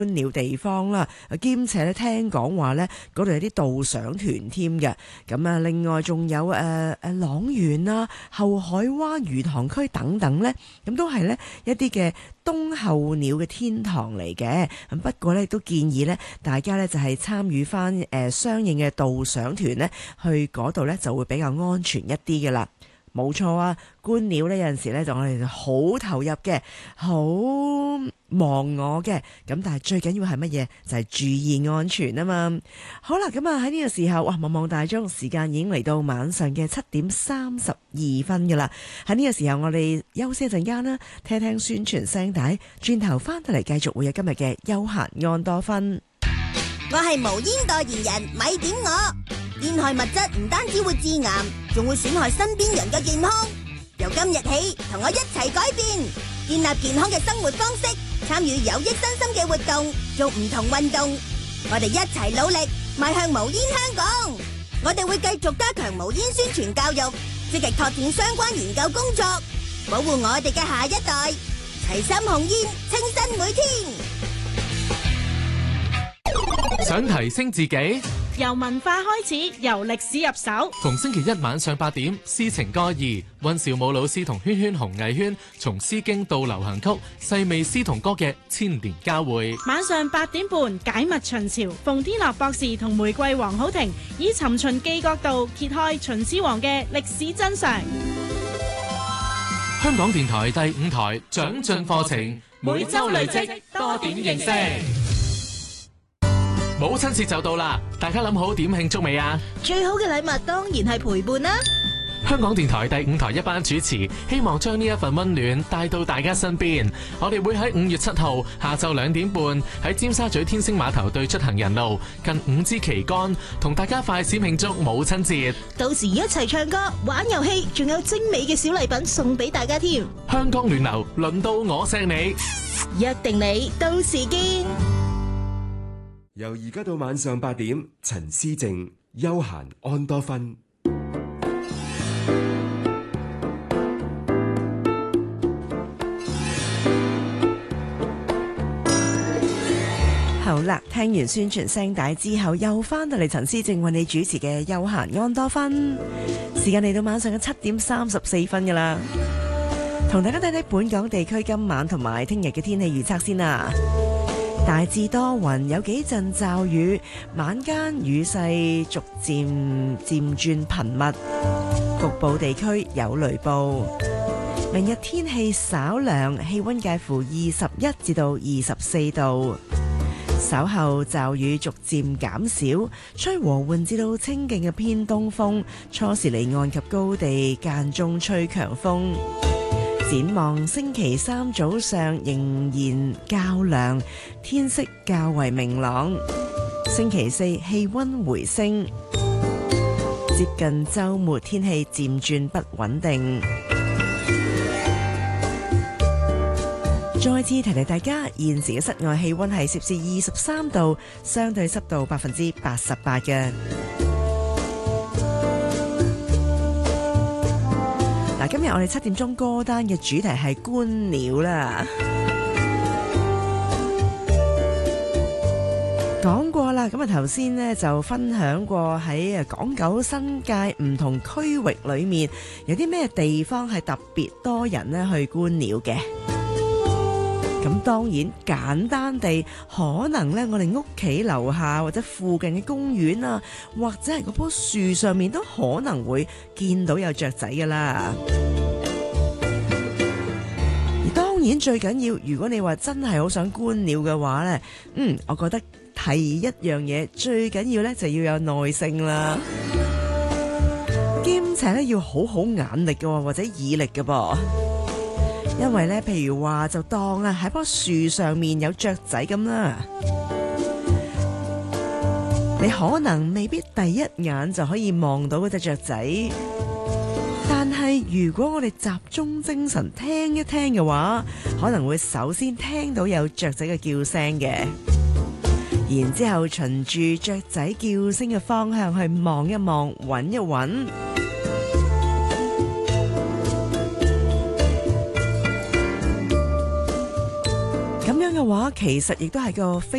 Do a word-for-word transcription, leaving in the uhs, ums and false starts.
觀鳥地方啦，兼且咧聽講話咧嗰度有啲導賞團添嘅。咁啊，另外仲有誒誒塱原啊、後海灣魚塘區等等咧，咁都係咧一啲嘅冬候鳥嘅天堂嚟嘅。咁不過咧都建議咧大家咧就係參與翻誒相應嘅導賞團咧，去嗰度咧就會比較安全一啲嘅啦。冇錯啊，觀鳥呢有陣時咧就我哋好投入嘅，好忘我嘅，咁但係最緊要係乜嘢？就係注意安全啊嘛。好啦，咁啊喺呢個時候，哇，望望大鐘，時間已經嚟到晚上嘅七點三十二分噶啦。喺呢個時候，我哋休息一陣間啦，聽聽宣傳聲帶，轉頭翻到嚟繼續會有今日嘅休閒安多芬。 我係無煙代言人，咪點我。煙害物質唔單止會致癌，仲會損害身邊人嘅健康。由今日起，同我一齊改變，建立健康嘅生活方式，參與有益身心嘅活動，做唔同運動。我哋一齊努力，邁向無煙香港。我哋會繼續加強無煙宣傳教育，積極拓展相關研究工作，保護我哋嘅下一代。齊心控煙，清新每天。 想提升自己？ 由文化開始，由歷史入手。 逢星期一晚上八點，詩情歌兒，溫兆武老師同圈圈紅藝圈，從詩經到流行曲，細味詩同歌嘅千年交匯。 晚上八點半，解密秦朝，馮天樂博士同玫瑰黃好婷以尋秦記角度揭開秦始皇嘅歷史真相。 香港電台第五台長進課程，每周累積多點認識。母親節就到啦，大家諗好點慶祝未啊？ 最好嘅禮物當然係陪伴啦。 香港電台第五台一班主持希望將呢一份溫暖帶到大家身邊。我哋會喺五月七號下晝兩點半喺尖沙咀天星碼頭對出行人路近五支旗杆，同大家快閃慶祝母親節。 到時一齊唱歌、玩遊戲，仲有精美嘅小禮品送俾大家添。 香港暖流，輪到我錫你， 約定你，到時見。 由而家到晚上八點，陳思靜休閒安多芬。 好啦，聽完宣傳聲帶之後，又翻到嚟陳思靜為你主持嘅休閒安多芬。時間嚟到晚上嘅七點三十四分噶啦，同大家睇睇本港地區今晚同埋聽日嘅天氣預測先啦。大致多雲，有幾陣驟雨，晚間雨勢逐漸漸轉頻密，局部地區有雷暴。明日天氣稍涼，氣溫介乎二十一至到二十四度。稍後驟雨逐漸減少，吹和緩至到清勁嘅偏東風，初時離岸及高地間中吹強風。展望星期三早上仍然較涼，天色較為明朗。星期四氣溫回升，接近週末天氣漸轉不穩定。再次提提大家，現時嘅室外氣溫係攝氏二十三度，相對濕度百分之八十八嘅。嗱，今日我哋七點鐘歌單嘅主題係觀鳥啦。講過啦，咁啊頭先呢就分享過喺港九新界唔同區域裏面有啲咩地方係特別多人呢去觀鳥嘅。咁當然簡單地，可能呢我哋屋企樓下或者附近嘅公園啊，或者係嗰棵樹上面都可能會見到有雀仔㗎啦。而當然最緊要，如果你話真係好想觀鳥嘅話呢，嗯，我覺得第一樣嘢最緊要呢就要有耐性啦，兼且呢要好好眼力嘅或者耳力嘅噃。因為咧，譬如話就當啊喺棵樹上面有雀仔咁啦，你可能未必第一眼就可以望到嗰隻雀仔，但係如果我哋集中精神聽一聽嘅話，可能會首先聽到有雀仔嘅叫聲嘅，然之後循住雀仔叫聲嘅方向去望一望，揾一揾。咁樣嘅嘅話，其實亦都係個非